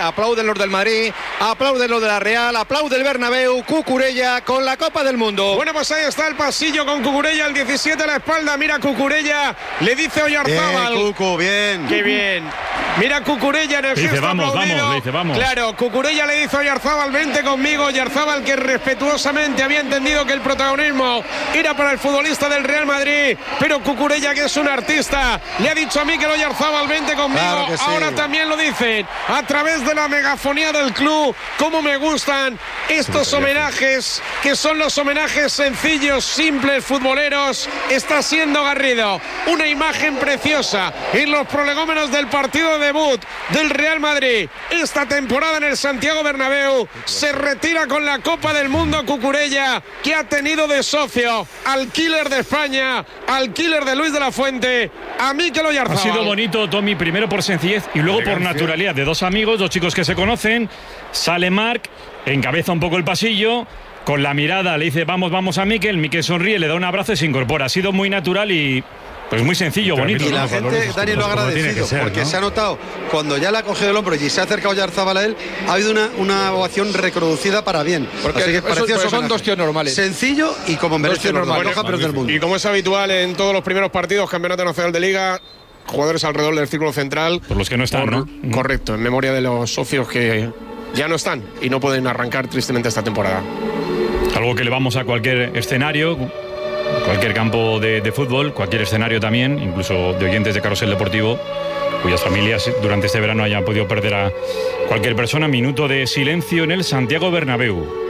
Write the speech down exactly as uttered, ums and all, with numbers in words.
aplauden los del Madrid, aplauden los de la Real, aplaude el Bernabéu, Cucurella con la Copa del Mundo. Bueno, pues ahí está el pasillo con Cucurella, el diecisiete a la espalda. Mira Cucurella, le dice Oyarzábal. Bien, Cucu, bien. Qué bien. Mira Cucurella en el dice, gesto vamos, aplaudido. vamos, le dice, vamos. Claro, Cucurella le dice a Oyarzábal, vente conmigo. Oyarzábal, que respetuosamente había entendido que el protagonismo era para el futbolista del Real Madrid, pero Cucurella, que es un artista, le ha dicho a Mikel Oyarzábal, vente conmigo. Claro que sí. Ahora también lo dicen a través de la megafonía del club. Cómo me gustan estos homenajes, que son los homenajes sencillos, simples, futboleros. Está siendo Garrido una imagen preciosa en los prolegómenos del partido de debut del Real Madrid esta temporada en el Santiago Bernabéu. Se retira con la Copa del Mundo Cucurella, que ha tenido de socio al killer de España, al killer de Luis de la Fuente, a Mikel Oyarzábal. Ha sido bonito, Tommy, primero por sencillez y luego por naturalidad de dos amigos, dos chicos que se conocen. Sale Marc, encabeza un poco el pasillo, con la mirada le dice vamos, vamos a Mikel, Mikel sonríe, le da un abrazo y se incorpora. Ha sido muy natural y pues muy sencillo, bonito. Y la ¿no? gente, Dani, lo ha agradecido, ser, porque ¿no? Se ha notado, cuando ya le ha cogido el hombro y se ha acercado Oyarzábal a él, ha habido una, una ovación reproducida para bien. Porque Así que eso, pues son dos tíos normales. Sencillo y como merece normal, bueno, pero del mundo. Y como es habitual en todos los primeros partidos, Campeonato Nacional de Liga, jugadores alrededor del círculo central. Por los que no están, por, ¿no? Correcto, en memoria de los socios que ya no están y no pueden arrancar tristemente esta temporada. Algo que le vamos a cualquier escenario, cualquier campo de, de fútbol, cualquier escenario también, incluso de oyentes de Carrusel Deportivo, cuyas familias durante este verano hayan podido perder a cualquier persona. Minuto de silencio en el Santiago Bernabéu.